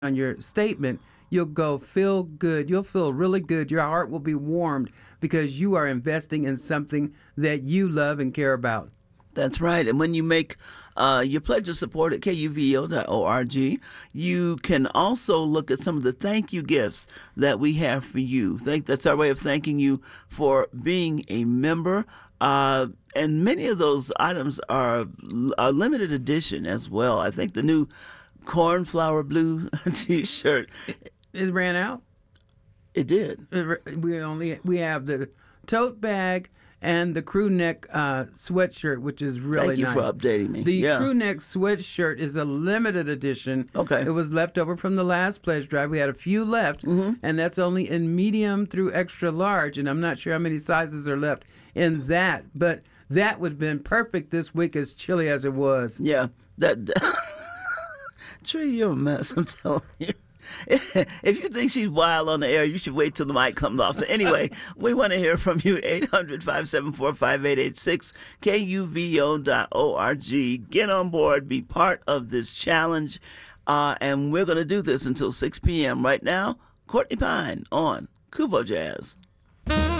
on your statement, you'll go feel good. You'll feel really good. Your heart will be warmed because you are investing in something that you love and care about. That's right. And when you make your pledge of support at kuvo.org, you can also look at some of the thank you gifts that we have for you. That's our way of thanking you for being a member. And many of those items are a limited edition as well. I think the new cornflower blue T-shirt. It ran out. It did. We have the tote bag and the crew neck sweatshirt, which is really nice. Thank you for updating me. The crew neck sweatshirt is a limited edition. Okay. It was left over from the last pledge drive. We had a few left, and that's only in medium through extra large, and I'm not sure how many sizes are left in that, but that would have been perfect this week, as chilly as it was. Yeah. Tree, you're a mess, I'm telling you. If you think she's wild on the air, you should wait till the mic comes off. So anyway, we want to hear from you, 800-574-5886, kuvo.org. Get on board, be part of this challenge, and we're going to do this until 6 p.m. Right now, Courtney Pine on Kuvo Jazz.